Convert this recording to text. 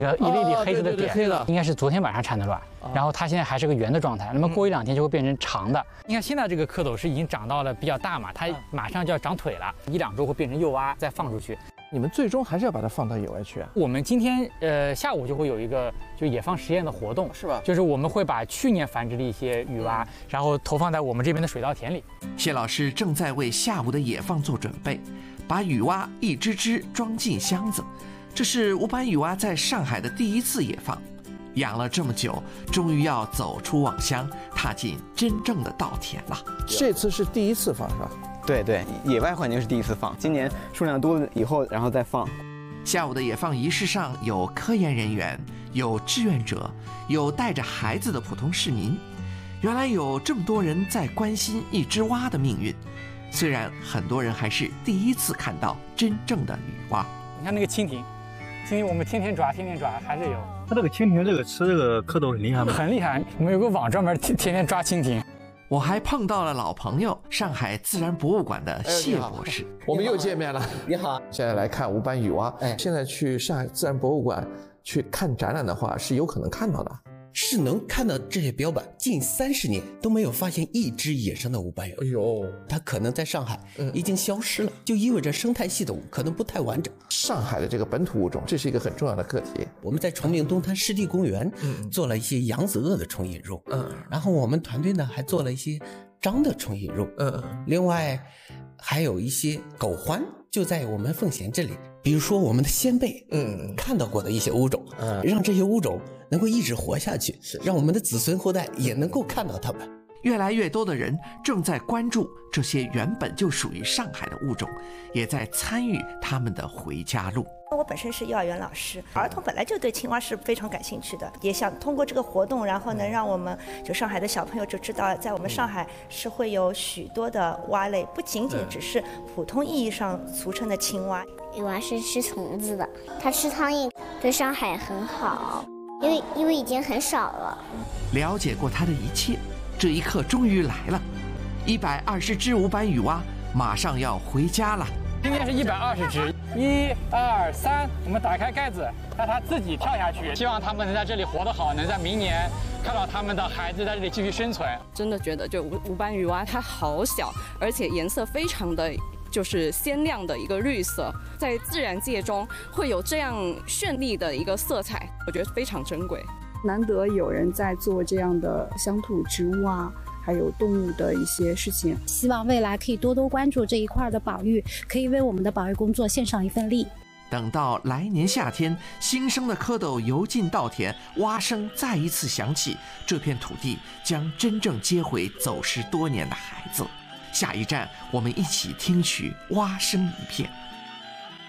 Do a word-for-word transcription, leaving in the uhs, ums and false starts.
呃，一粒粒黑色的点， 哦、黑的应该是昨天晚上产的卵，哦、然后它现在还是个圆的状态。那么过一两天就会变成长的。嗯、你看现在这个蝌蚪是已经长到了比较大嘛，它马上就要长腿了，一两周会变成幼蛙，再放出去。 你们最终还是要把它放到野外去啊？ 我们今天呃下午就会有一个就野放实验的活动， 是吧？ 就是我们会把去年繁殖的一些雨蛙，然后投放在我们这边的水稻田里。 谢老师正在为下午的野放做准备，把雨蛙一只只装进箱子。这是无斑雨蛙在上海的第一次野放，养了这么久，终于要走出网箱，踏进真正的稻田了。 这次是第一次放是吧？ 对对，野外环境是第一次放，今年数量多了以后，然后再放。 下午的野放仪式上有科研人员，有志愿者，有带着孩子的普通市民。原来有这么多人在关心一只蛙的命运，虽然很多人还是第一次看到真正的雨蛙。 你看那个蜻蜓。蜻蜓我们天天抓，天天抓，还是有。 它这个蜻蜓这个吃这个蝌蚪很厉害吗？ 很厉害，我们有个网专门天天天抓蜻蜓。 我还碰到了老朋友，上海自然博物馆的谢博士。 哎、我们又见面了。 你好， 现在来看无斑雨蛙。哎，现在去上海自然博物馆去看展览的话，是有可能看到的。 是能看到这些标本，近三十年都没有发现一只野生的无斑鱼。 哎呦， 它可能在上海已经消失了，嗯、就意味着生态系统可能不太完整。 上海的这个本土物种，这是一个很重要的课题。 我们在崇明东滩湿地公园，嗯，做了一些扬子鳄的虫引入，嗯，然后我们团队呢还做了一些章的虫引入，嗯，另外还有一些狗獾就在我们奉贤这里。比如说我们的先辈，嗯，看到过的一些物种，嗯，让这些物种能够一直活下去，是让我们的子孙后代也能够看到它们。 越来越多的人正在关注这些原本就属于上海的物种，也在参与他们的回家路。 我本身是幼儿园老师，儿童本来就对青蛙是非常感兴趣的，也想通过这个活动，然后能让我们就上海的小朋友就知道，在我们上海是会有许多的蛙类，不仅仅只是普通意义上俗称的青蛙。 雨蛙是吃虫子的，它吃苍蝇，对上海很好，因为因为已经很少了。 了解过它的一切，这一刻终于来了，一百二十只无斑雨蛙马上要回家了。 今天是一百二十只，一二三，我们打开盖子，让它自己跳下去。希望它们能在这里活得好，能在明年看到他们的孩子在这里继续生存。 真的觉得就无无斑雨蛙它好小，而且颜色非常的就是鲜亮的一个绿色，在自然界中会有这样绚丽的一个色彩，我觉得非常珍贵。 难得有人在做这样的乡土植物啊。还有动物的一些事情， 希望未来可以多多关注这一块的保育，可以为我们的保育工作献上一份力。 等到来年夏天，新生的蝌蚪游进稻田，蛙声再一次响起，这片土地将真正接回走失多年的孩子。下一站，我们一起听取蛙声一片。